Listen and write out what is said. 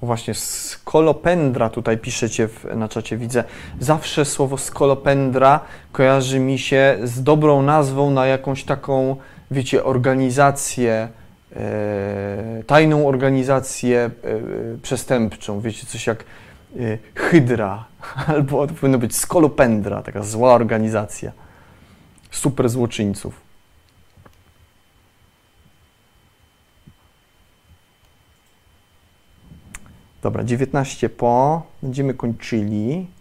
Właśnie skolopendra tutaj piszecie na czacie, widzę. Zawsze słowo skolopendra kojarzy mi się z dobrą nazwą na jakąś taką, wiecie, organizację, tajną organizację przestępczą, wiecie, coś jak Hydra, albo to powinno być skolopendra, taka zła organizacja super złoczyńców. Dobra, 19 po, będziemy kończyli.